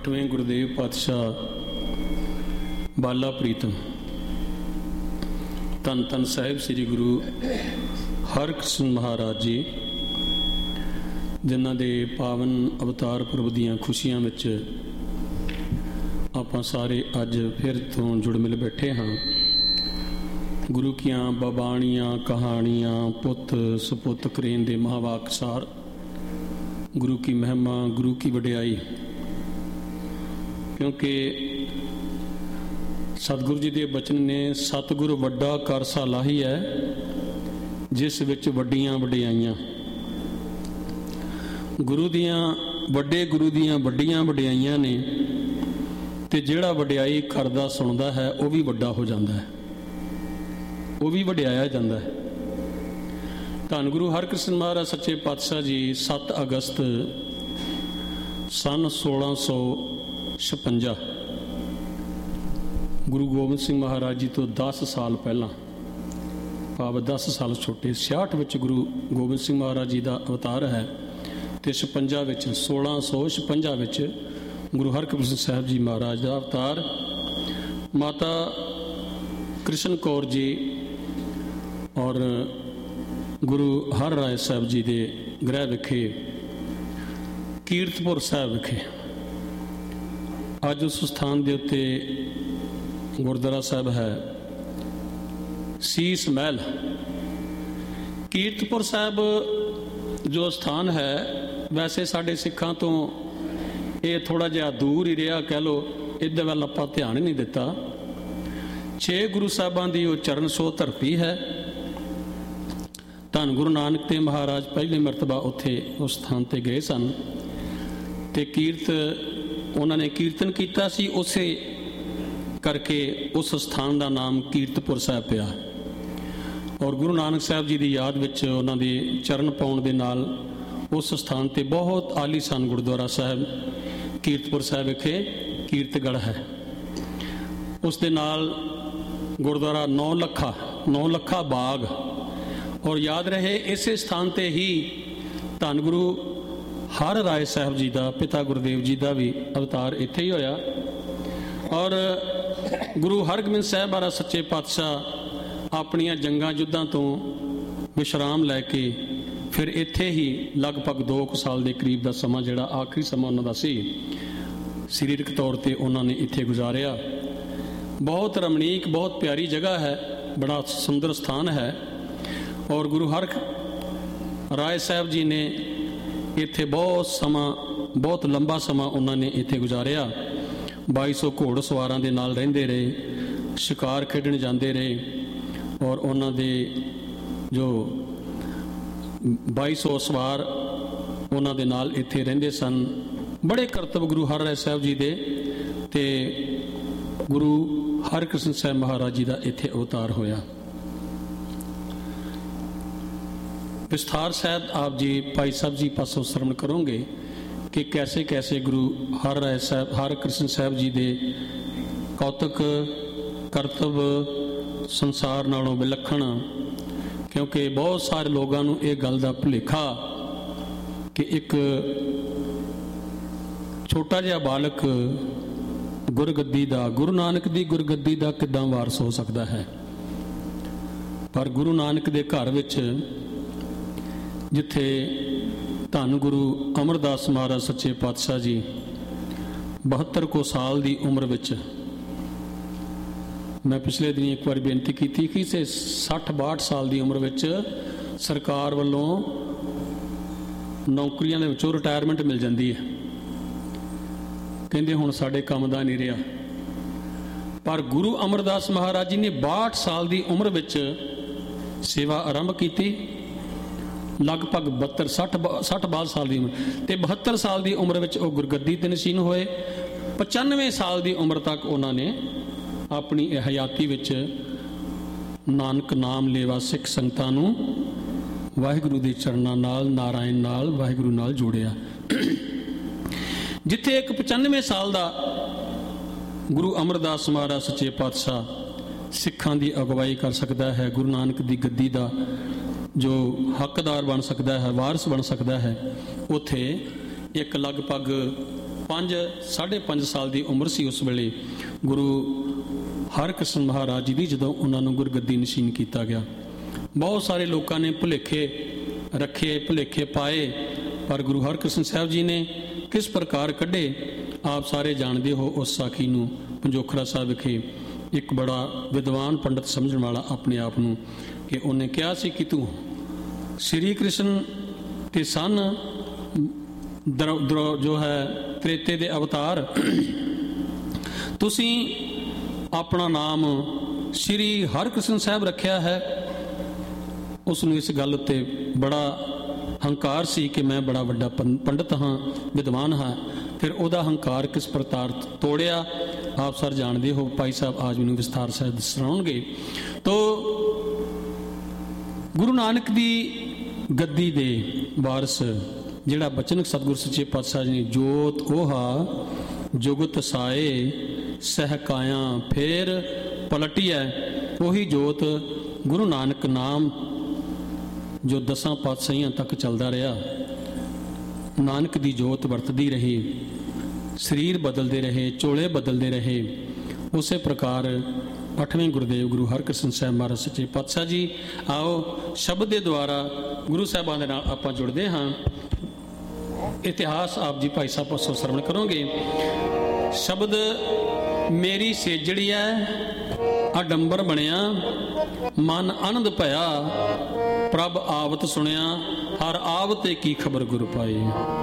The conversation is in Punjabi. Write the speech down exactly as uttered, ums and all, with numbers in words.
ਅੱਠਵੇਂ ਗੁਰਦੇਵ ਪਾਤਸ਼ਾਹ ਬਾਲਾ ਪ੍ਰੀਤਮ ਧੰਨ ਧੰਨ ਸਾਹਿਬ ਸ੍ਰੀ ਗੁਰੂ ਹਰਕ੍ਰਿਸ਼ਨ ਮਹਾਰਾਜ ਜੀ, ਜਿਨ੍ਹਾਂ ਦੇ ਪਾਵਨ ਅਵਤਾਰ ਪੁਰਬ ਦੀਆਂ ਖੁਸ਼ੀਆਂ ਵਿੱਚ ਆਪਾਂ ਸਾਰੇ ਅੱਜ ਫਿਰ ਤੋਂ ਜੁੜ ਮਿਲ ਬੈਠੇ ਹਾਂ। ਗੁਰੂ ਕੀਆਂ ਬਾਬਾਣੀਆਂ ਕਹਾਣੀਆਂ ਪੁੱਤ ਸੁਪੁੱਤ ਕਰੇਨ ਦੇ ਮਹਾਵਾਕਸਾਰ, ਗੁਰੂ ਕੀ ਮਹਿਮਾ ਗੁਰੂ ਕੀ ਵਡਿਆਈ। ਕਿਉਂਕਿ ਸਤਿਗੁਰੂ ਜੀ ਦੇ ਬਚਨ ਨੇ, ਸਤਿਗੁਰ ਵੱਡਾ ਕਰ ਸਾਲਾਹੀ ਹੈ ਜਿਸ ਵਿੱਚ ਵੱਡੀਆਂ ਵਡਿਆਈਆਂ। ਗੁਰੂ ਦੀਆਂ ਵੱਡੇ ਗੁਰੂ ਦੀਆਂ ਵੱਡੀਆਂ ਵਡਿਆਈਆਂ ਨੇ, ਤੇ ਜਿਹੜਾ ਵਡਿਆਈ ਕਰਦਾ ਸੁਣਦਾ ਹੈ ਉਹ ਵੀ ਵੱਡਾ ਹੋ ਜਾਂਦਾ ਹੈ, ਉਹ ਵੀ ਵਡਿਆਇਆ ਜਾਂਦਾ ਹੈ। ਧੰਨ ਗੁਰੂ ਹਰਕ੍ਰਿਸ਼ਨ ਮਹਾਰਾਜ ਸੱਚੇ ਪਾਤਸ਼ਾਹ ਜੀ ਸੱਤ ਅਗਸਤ ਸੰਨ ਸੋਲਾਂ ਸੌ ਛਪੰਜਾ ਗੁਰੂ ਗੋਬਿੰਦ ਸਿੰਘ ਮਹਾਰਾਜ ਜੀ ਤੋਂ ਦਸ ਸਾਲ ਪਹਿਲਾਂ, ਭਾਵ ਦਸ ਸਾਲ ਛੋਟੇ, ਛਿਆਹਠ ਵਿੱਚ ਗੁਰੂ ਗੋਬਿੰਦ ਸਿੰਘ ਮਹਾਰਾਜ ਜੀ ਦਾ ਅਵਤਾਰ ਹੈ, ਅਤੇ ਛਪੰਜਾ ਵਿੱਚ ਸੋਲਾਂ ਸੌ ਛਪੰਜਾ ਵਿੱਚ ਗੁਰੂ ਹਰਕ੍ਰਿਸ਼ਨ ਸਾਹਿਬ ਜੀ ਮਹਾਰਾਜ ਦਾ ਅਵਤਾਰ। ਮਾਤਾ ਕ੍ਰਿਸ਼ਨ ਕੌਰ ਜੀ ਔਰ ਗੁਰੂ ਹਰ ਰਾਏ ਸਾਹਿਬ ਜੀ ਦੇ ਗ੍ਰਹਿ ਵਿਖੇ ਕੀਰਤਪੁਰ ਸਾਹਿਬ ਵਿਖੇ ਅੱਜ ਉਸ ਸਥਾਨ ਦੇ ਉੱਤੇ ਗੁਰਦੁਆਰਾ ਸਾਹਿਬ ਹੈ ਸੀਸ ਮਹਿਲ। ਕੀਰਤਪੁਰ ਸਾਹਿਬ ਜੋ ਸਥਾਨ ਹੈ, ਵੈਸੇ ਸਾਡੇ ਸਿੱਖਾਂ ਤੋਂ ਇਹ ਥੋੜ੍ਹਾ ਜਿਹਾ ਦੂਰ ਹੀ ਰਿਹਾ, ਕਹਿ ਲਓ, ਇਹਦੇ ਵੱਲ ਆਪਾਂ ਧਿਆਨ ਹੀ ਨਹੀਂ ਦਿੱਤਾ। ਛੇ ਗੁਰੂ ਸਾਹਿਬਾਂ ਦੀ ਉਹ ਚਰਨ ਛੋਹ ਧਰਤੀ ਹੈ। ਧੰਨ ਗੁਰੂ ਨਾਨਕ ਦੇਵ ਮਹਾਰਾਜ ਪਹਿਲੀ ਮਰਤਬਾ ਉੱਥੇ ਉਸ ਸਥਾਨ 'ਤੇ ਗਏ ਸਨ, ਅਤੇ ਕੀਰਤ ਉਹਨਾਂ ਨੇ ਕੀਰਤਨ ਕੀਤਾ ਸੀ, ਉਸੇ ਕਰਕੇ ਉਸ ਸਥਾਨ ਦਾ ਨਾਮ ਕੀਰਤਪੁਰ ਸਾਹਿਬ ਪਿਆ। ਔਰ ਗੁਰੂ ਨਾਨਕ ਸਾਹਿਬ ਜੀ ਦੀ ਯਾਦ ਵਿੱਚ ਉਹਨਾਂ ਦੇ ਚਰਨ ਪਾਉਣ ਦੇ ਨਾਲ ਉਸ ਸਥਾਨ 'ਤੇ ਬਹੁਤ ਆਲੀਸ਼ਾਨ ਗੁਰਦੁਆਰਾ ਸਾਹਿਬ ਕੀਰਤਪੁਰ ਸਾਹਿਬ ਵਿਖੇ ਕੀਰਤਗੜ੍ਹ ਹੈ। ਉਸ ਦੇ ਨਾਲ ਗੁਰਦੁਆਰਾ ਨੌ ਲੱਖਾ ਨੌ ਲੱਖਾ ਬਾਗ। ਔਰ ਯਾਦ ਰਹੇ, ਇਸੇ ਸਥਾਨ 'ਤੇ ਹੀ ਧੰਨ ਗੁਰੂ ਹਰ ਰਾਏ ਸਾਹਿਬ ਜੀ ਦਾ, ਪਿਤਾ ਗੁਰਦੇਵ ਜੀ ਦਾ ਵੀ ਅਵਤਾਰ ਇੱਥੇ ਹੀ ਹੋਇਆ। ਔਰ ਗੁਰੂ ਹਰਗੋਬਿੰਦ ਸਾਹਿਬ ਮਹਾਰਾਜ ਸੱਚੇ ਪਾਤਸ਼ਾਹ ਆਪਣੀਆਂ ਜੰਗਾਂ ਯੁੱਧਾਂ ਤੋਂ ਵਿਸ਼ਰਾਮ ਲੈ ਕੇ ਫਿਰ ਇੱਥੇ ਹੀ ਲਗਭਗ ਦੋ ਕੁ ਸਾਲ ਦੇ ਕਰੀਬ ਦਾ ਸਮਾਂ, ਜਿਹੜਾ ਆਖਰੀ ਸਮਾਂ ਉਹਨਾਂ ਦਾ ਸੀ, ਸਰੀਰਕ ਤੌਰ 'ਤੇ ਉਹਨਾਂ ਨੇ ਇੱਥੇ ਗੁਜ਼ਾਰਿਆ। ਬਹੁਤ ਰਮਣੀਕ, ਬਹੁਤ ਪਿਆਰੀ ਜਗ੍ਹਾ ਹੈ, ਬੜਾ ਸੁੰਦਰ ਸਥਾਨ ਹੈ। ਔਰ ਗੁਰੂ ਹਰ ਰਾਏ ਸਾਹਿਬ ਜੀ ਨੇ ਇੱਥੇ ਬਹੁਤ ਸਮਾਂ, ਬਹੁਤ ਲੰਬਾ ਸਮਾਂ ਉਹਨਾਂ ਨੇ ਇੱਥੇ ਗੁਜ਼ਾਰਿਆ। ਬਾਈ ਸੌ ਘੋੜ ਸਵਾਰਾਂ ਦੇ ਨਾਲ ਰਹਿੰਦੇ ਰਹੇ, ਸ਼ਿਕਾਰ ਖੇਡਣ ਜਾਂਦੇ ਰਹੇ, ਔਰ ਉਹਨਾਂ ਦੇ ਜੋ ਬਾਈ ਸੌ ਸਵਾਰ ਉਹਨਾਂ ਦੇ ਨਾਲ ਇੱਥੇ ਰਹਿੰਦੇ ਸਨ। ਬੜੇ ਕਰਤੱਵ ਗੁਰੂ ਹਰ ਰਾਏ ਸਾਹਿਬ ਜੀ ਦੇ, ਅਤੇ ਗੁਰੂ ਹਰਕ੍ਰਿਸ਼ਨ ਸਾਹਿਬ ਮਹਾਰਾਜ ਜੀ ਦਾ ਇੱਥੇ ਅਵਤਾਰ ਹੋਇਆ। ਵਿਸਥਾਰ ਸਾਹਿਬ ਆਪ ਜੀ ਭਾਈ ਸਾਹਿਬ ਜੀ ਪਾਸੋਂ ਸਰਵਣ ਕਰੋਗੇ ਕਿ ਕੈਸੇ ਕੈਸੇ ਗੁਰੂ ਹਰ ਰਾਏ ਸਾਹਿਬ ਹਰਕ੍ਰਿਸ਼ਨ ਸਾਹਿਬ ਜੀ ਦੇ ਕੌਤਕ ਕਰਤੱਵ ਸੰਸਾਰ ਨਾਲੋਂ ਵਿਲੱਖਣ। ਕਿਉਂਕਿ ਬਹੁਤ ਸਾਰੇ ਲੋਕਾਂ ਨੂੰ ਇਹ ਗੱਲ ਦਾ ਭੁਲੇਖਾ ਕਿ ਇੱਕ ਛੋਟਾ ਜਿਹਾ ਬਾਲਕ ਗੁਰਗੱਦੀ ਦਾ, ਗੁਰੂ ਨਾਨਕ ਦੀ ਗੁਰਗੱਦੀ ਦਾ ਕਿੱਦਾਂ ਵਾਰਸ ਹੋ ਸਕਦਾ ਹੈ। ਪਰ ਗੁਰੂ ਨਾਨਕ ਦੇ ਘਰ ਵਿੱਚ, ਜਿੱਥੇ ਧੰਨ ਗੁਰੂ ਅਮਰਦਾਸ ਮਹਾਰਾਜ ਸੱਚੇ ਪਾਤਸ਼ਾਹ ਜੀ ਬਹੱਤਰ ਕੋ ਸਾਲ ਦੀ ਉਮਰ ਵਿੱਚ, ਮੈਂ ਪਿਛਲੇ ਦਿਨ ਇੱਕ ਵਾਰ ਬੇਨਤੀ ਕੀਤੀ ਕਿ ਇਸੇ ਸੱਠ ਬਾਹਠ ਸਾਲ ਦੀ ਉਮਰ ਵਿੱਚ ਸਰਕਾਰ ਵੱਲੋਂ ਨੌਕਰੀਆਂ ਦੇ ਵਿੱਚੋਂ ਰਿਟਾਇਰਮੈਂਟ ਮਿਲ ਜਾਂਦੀ ਹੈ। ਕਹਿੰਦੇ ਹੁਣ ਸਾਡੇ ਕੰਮ ਦਾ ਨਹੀਂ ਰਿਹਾ। ਪਰ ਗੁਰੂ ਅਮਰਦਾਸ ਮਹਾਰਾਜ ਜੀ ਨੇ ਬਾਹਠ ਸਾਲ ਦੀ ਉਮਰ ਵਿੱਚ ਸੇਵਾ ਆਰੰਭ ਕੀਤੀ। ਲਗਭਗ ਬਹੱਤਰ ਸੱਠ ਸੱਠ ਬਾਹਠ ਸਾਲ ਦੀ ਉਮਰ, ਅਤੇ ਬਹੱਤਰ ਸਾਲ ਦੀ ਉਮਰ ਵਿੱਚ ਉਹ ਗੁਰਗੱਦੀ 'ਤੇ ਨਸ਼ੀਨ ਹੋਏ। ਪਚਾਨਵੇਂ ਸਾਲ ਦੀ ਉਮਰ ਤੱਕ ਉਹਨਾਂ ਨੇ ਆਪਣੀ ਇਹ ਹਯਾਤੀ ਵਿੱਚ ਨਾਨਕ ਨਾਮ ਲੇਵਾ ਸਿੱਖ ਸੰਗਤਾਂ ਨੂੰ ਵਾਹਿਗੁਰੂ ਦੇ ਚਰਨਾਂ ਨਾਲ, ਨਾਰਾਇਣ ਨਾਲ, ਵਾਹਿਗੁਰੂ ਨਾਲ ਜੋੜਿਆ। ਜਿੱਥੇ ਇੱਕ ਪਚਾਨਵੇਂ ਸਾਲ ਦਾ ਗੁਰੂ ਅਮਰਦਾਸ ਮਹਾਰਾਜ ਸੱਚੇ ਪਾਤਸ਼ਾਹ ਸਿੱਖਾਂ ਦੀ ਅਗਵਾਈ ਕਰ ਸਕਦਾ ਹੈ, ਗੁਰੂ ਨਾਨਕ ਦੀ ਗੱਦੀ ਦਾ ਜੋ ਹੱਕਦਾਰ ਬਣ ਸਕਦਾ ਹੈ, ਵਾਰਿਸ ਬਣ ਸਕਦਾ ਹੈ, ਉੱਥੇ ਇੱਕ ਲਗਭਗ ਪੰਜ ਸਾਢੇ ਪੰਜ ਸਾਲ ਦੀ ਉਮਰ ਸੀ ਉਸ ਵੇਲੇ ਗੁਰੂ ਹਰਕ੍ਰਿਸ਼ਨ ਮਹਾਰਾਜ ਜੀ ਦੀ, ਜਦੋਂ ਉਹਨਾਂ ਨੂੰ ਗੁਰਗੱਦੀ ਨਸ਼ੀਨ ਕੀਤਾ ਗਿਆ। ਬਹੁਤ ਸਾਰੇ ਲੋਕਾਂ ਨੇ ਭੁਲੇਖੇ ਰੱਖੇ, ਭੁਲੇਖੇ ਪਾਏ, ਪਰ ਗੁਰੂ ਹਰਕ੍ਰਿਸ਼ਨ ਸਾਹਿਬ ਜੀ ਨੇ ਕਿਸ ਪ੍ਰਕਾਰ ਕੱਢੇ ਆਪ ਸਾਰੇ ਜਾਣਦੇ ਹੋ। ਉਸ ਸਾਖੀ ਨੂੰ ਪੰਜੋਖਰਾ ਸਾਹਿਬ ਵਿਖੇ ਇੱਕ ਬੜਾ ਵਿਦਵਾਨ ਪੰਡਤ ਸਮਝਣ ਵਾਲਾ ਆਪਣੇ ਆਪ ਨੂੰ, ਕਿ ਉਹਨੇ ਕਿਹਾ ਸੀ ਕਿ ਤੂੰ ਸ਼੍ਰੀ ਕ੍ਰਿਸ਼ਨ ਤੇ ਸਨ ਦਰ ਦਰ ਜੋ ਹੈ ਤ੍ਰੇਤੇ ਦੇ ਅਵਤਾਰ, ਤੁਸੀਂ ਆਪਣਾ ਨਾਮ ਸ਼੍ਰੀ ਹਰਕ੍ਰਿਸ਼ਨ ਸਾਹਿਬ ਰੱਖਿਆ ਹੈ। ਉਸ ਨੂੰ ਇਸ ਗੱਲ ਉੱਤੇ ਬੜਾ ਹੰਕਾਰ ਸੀ ਕਿ ਮੈਂ ਬੜਾ ਵੱਡਾ ਪੰਡਤ ਹਾਂ, ਵਿਦਵਾਨ ਹਾਂ। ਫਿਰ ਉਹਦਾ ਹੰਕਾਰ ਕਿਸ ਪ੍ਰਕਾਰ ਤੋੜਿਆ ਆਪ ਸਰ ਜਾਣਦੇ ਹੋ। ਭਾਈ ਸਾਹਿਬ ਆਜ ਮੈਨੂੰ ਵਿਸਥਾਰ ਸਾਹਿਬ ਸੁਣਾਉਣਗੇ। ਤੋ ਗੁਰੂ ਨਾਨਕ ਦੀ ਗੱਦੀ ਦੇ ਵਾਰਸ ਜਿਹੜਾ ਬਚਨ ਸਤਿਗੁਰ ਸੱਚੇ ਪਾਤਸ਼ਾਹ ਜੀ ਨੇ, ਜੋਤ ਉਹਾ ਜੁਗਤ ਸਾਏ ਸਹਿਕਾਇਆ ਫੇਰ ਪਲਟੀਐ, ਉਹੀ ਜੋਤ ਗੁਰੂ ਨਾਨਕ ਨਾਮ ਜੋ ਦਸਾਂ ਪਾਤਸ਼ਾਹੀਆਂ ਤੱਕ ਚੱਲਦਾ ਰਿਹਾ। ਨਾਨਕ ਦੀ ਜੋਤ ਵਰਤਦੀ ਰਹੀ, ਸਰੀਰ ਬਦਲਦੇ ਰਹੇ, ਚੋਲੇ ਬਦਲਦੇ ਰਹੇ। ਉਸੇ ਪ੍ਰਕਾਰ ਅੱਠਵੇਂ ਗੁਰਦੇਵ ਗੁਰੂ ਹਰਕ੍ਰਿਸ਼ਨ ਸਾਹਿਬ ਮਹਾਰਾਜ ਸੱਚੇ ਪਾਤਸ਼ਾਹ ਜੀ, ਆਓ ਸ਼ਬਦ ਦੇ ਦੁਆਰਾ ਗੁਰੂ ਸਾਹਿਬਾਂ ਦੇ ਨਾਲ ਆਪਾਂ ਜੁੜਦੇ ਹਾਂ। ਇਤਿਹਾਸ ਆਪ ਜੀ ਭਾਈ ਸਾਹਿਬ ਪਾਸੋਂ ਸਰਵਣ ਕਰੋਗੇ। ਸ਼ਬਦ ਮੇਰੀ ਸੇਜੜੀ ਹੈ ਅਡੰਬਰ ਬਣਿਆ, ਮਨ ਆਨੰਦ ਭਇਆ, ਪ੍ਰਭ ਆਵਤ ਸੁਣਿਆ, ਹਰ ਆਵਤੇ ਕੀ ਖਬਰ ਗੁਰ ਪਾਈ।